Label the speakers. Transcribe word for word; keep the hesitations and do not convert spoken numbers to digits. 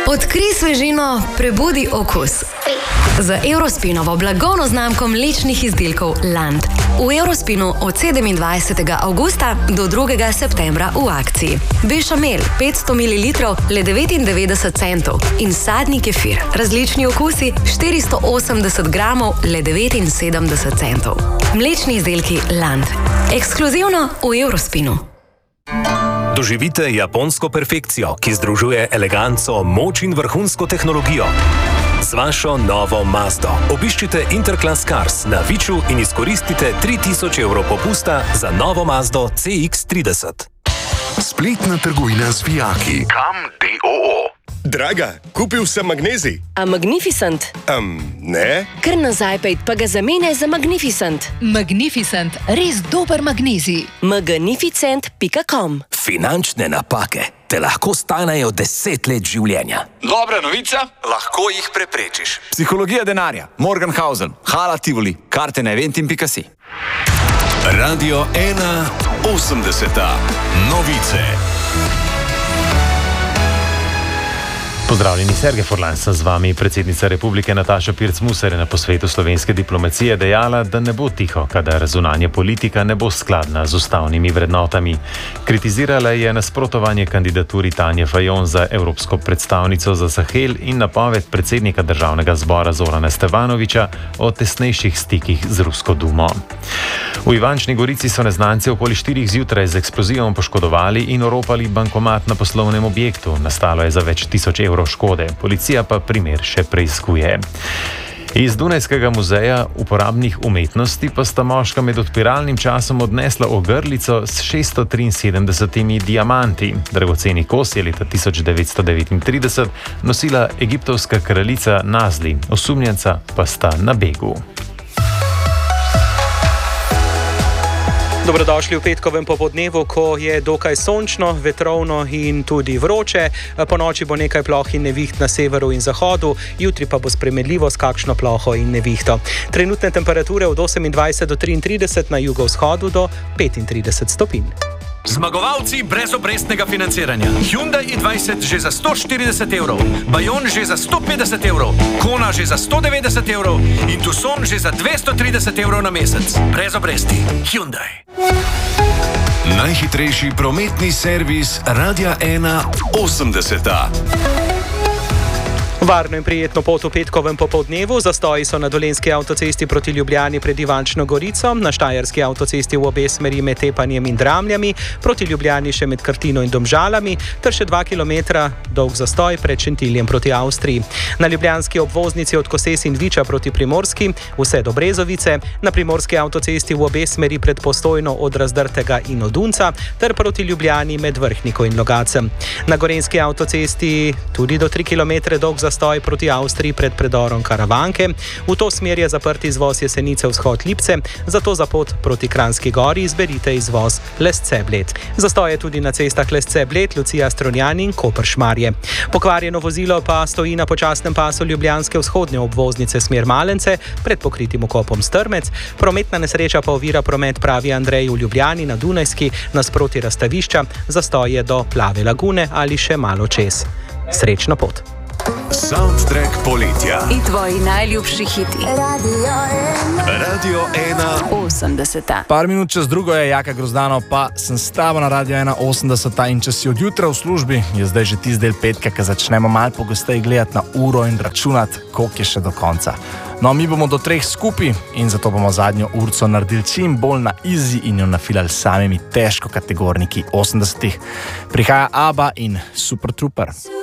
Speaker 1: Odkrij svežino, prebudi okus. Z Eurospinovo blagovno znamko mlečnih izdelkov Land. V Eurospinu od sedemindvajsetega avgusta do drugega septembra v akciji. Bešamel petsto mililitrov le devetindevetdeset centov in sadni kefir, različni okusi štiristo osemdeset gramov le devetinsedemdeset centov. Mlečni izdelki Land. Ekskluzivno v Eurospinu.
Speaker 2: Doživite japonsko perfekcijo, ki združuje eleganco, moč in vrhunsko tehnologijo. Z vašo novo Mazdo obiščite Interclass Cars na Viču in izkoristite tri tisoč evrov popusta za novo Mazdo C X trideset.
Speaker 3: Spletna trgovina z vijaki. Kam D O O.
Speaker 4: Draga, kupil sem magnezij.
Speaker 5: A Magnificent?
Speaker 4: Um, ne.
Speaker 5: Kar nazaj pejt, pa ga zamene za Magnificent.
Speaker 6: Magnificent, res dober magnezij.
Speaker 5: magnificent pika com.
Speaker 7: Finančne napake te lahko stanejo deset let življenja.
Speaker 8: Dobra novica?
Speaker 7: Lahko jih preprečiš.
Speaker 8: Psihologija denarja. Morgenhausen, Hala Tivoli, karte na eventim pika si.
Speaker 3: Radio ena osemdeseta. Novice.
Speaker 9: Pozdravljeni, Sergej Furlan sem z vami. Predsednica Republike Nataša Pirc-Musar je na posvetu slovenske diplomacije dejala, da ne bo tiho, kadar zunanja politika ne bo skladna z ustavnimi vrednotami. Kritizirala je nasprotovanje kandidaturi Tanje Fajon za evropsko predstavnico za Sahel in napoved predsednika državnega zbora Zorana Stevanovića o tesnejših stikih z Rusko dumo. V Ivančni Gorici so neznanci okoli štirih zjutraj z eksplozijo poškodovali in oropali bankomat na poslovnem objektu. Nastalo je za več tisoč evrov škode. Policija pa primer še preiskuje. Iz Dunajskega muzeja uporabnih umetnosti pa sta moška med odpiralnim časom odnesla ogrlico s šeststo triinsedemdesetimi diamanti. Dragoceni kos je leta tisoč devetsto devetintrideset nosila egiptovska kraljica Nazli, osumljenca pa sta na begu.
Speaker 10: Dobrodošli v petkovem popoldnevu, ko je dokaj sončno, vetrovno in tudi vroče. Po noči bo nekaj ploh in neviht na severu in zahodu, jutri pa bo spremenljivo s kakšno ploho in nevihto. Trenutne temperature od osemindvajset do triintrideset, na jugovzhodu do petintrideset stopinj.
Speaker 11: Zmagovalci brezobrestnega financiranja. Hyundai i dvajset že za sto štirideset evrov, Bayon že za sto petdeset evrov, Kona že za sto devetdeset evrov in Tucson že za dvesto trideset evrov na mesec. Brez obresti. Hyundai.
Speaker 3: Najhitrejši prometni servis Radia ena osemdeseta.
Speaker 10: Varno in prijetno pot v petkovem popoldnevu. Zastoji so na Dolenjski avtocesti proti Ljubljani pred Ivančno Gorico, na Štajerski avtocesti v obe smeri med Tepanjem in Dramljami, proti Ljubljani še med Krtino in Domžalami, ter še dva kilometra dolg zastoj pred Šentiljem proti Avstriji. Na ljubljanski obvoznici od Koses in Viča proti Primorski, vse do Brezovice, na Primorski avtocesti v obe smeri pred Postojno od Razdrtega in od Unca, ter proti Ljubljani med Vrhniko in Logacem. Na Gorenjski avtocesti tudi do tri kilometre dolg zastoj stoj proti Avstriji pred predorom Karavanke. V to smer je zaprt izvoz Jesenice vzhod Lipce, zato za pot proti Kranjski Gori izberite izvoz Lesce Bled. Zastoj je tudi na cestah Lesce Bled, Lucija Strunjan in Koper Šmarje. Pokvarjeno vozilo pa stoji na počasnem pasu ljubljanske vzhodne obvoznice smer Malence pred pokritim vkopom Strmec. Prometna nesreča pa ovira promet, pravi Andrej, v Ljubljani na Dunajski nasproti razstavišča, zastoj je do Plave lagune ali še malo čez. Srečno pot.
Speaker 3: Soundtrack poletja.
Speaker 6: In tvoji najljubši hiti.
Speaker 3: Radio ena. Radio ena
Speaker 6: osemdeseta.
Speaker 12: Par minut čez drugo je Jaka Grozdano, pa sem s tabo na Radio ena osemdeseta in če si od jutra v službi, je zdaj že tisti del petka, ko začnemo malo pogosteje gledati na uro in računati, koliko je še do konca. No, mi bomo do treh skupaj in zato bomo zadnjo urco naredili čim bolj na easy in jo nafilali samimi težko kategorniki osemdesetih. Prihaja ABBA in Super Trooper.